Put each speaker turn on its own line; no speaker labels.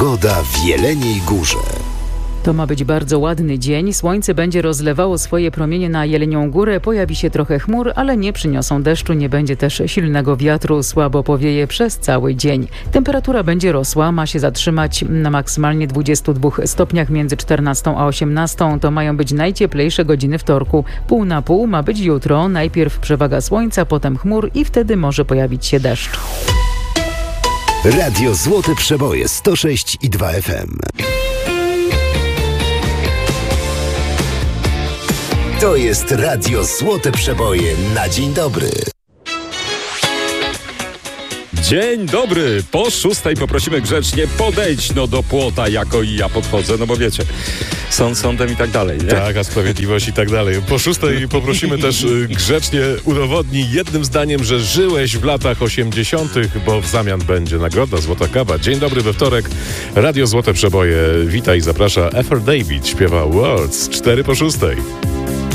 Pogoda w Jeleniej Górze.
To ma być bardzo ładny dzień. Słońce będzie rozlewało swoje promienie na Jelenią Górę. Pojawi się trochę chmur, ale nie przyniosą deszczu. Nie będzie też silnego wiatru. Słabo powieje przez cały dzień. Temperatura będzie rosła. Ma się zatrzymać na maksymalnie 22 stopniach między 14 a 18. To mają być najcieplejsze godziny wtorku. Pół na pół ma być jutro. Najpierw przewaga słońca, potem chmur i wtedy może pojawić się deszcz.
Radio Złote Przeboje 106,2 FM. To jest Radio Złote Przeboje na dzień dobry.
Dzień dobry. Po 6 poprosimy grzecznie podejdź do płota, jako i ja podchodzę, bo wiecie, sąd sądem i tak dalej, nie?
Tak, a sprawiedliwość i tak dalej. Po 6 poprosimy też grzecznie udowodnij jednym zdaniem, że żyłeś w latach 80., bo w zamian będzie nagroda Złota Kawa. Dzień dobry we wtorek. Radio Złote Przeboje. Witaj, zaprasza Ethel David. Śpiewa Words. 4 po 6.